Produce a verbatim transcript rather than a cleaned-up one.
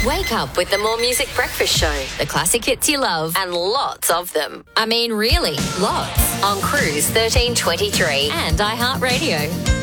Wake up with the More Music Breakfast Show. The classic hits you love and lots of them. I mean, really, lots. On Cruise thirteen twenty-three and iHeartRadio.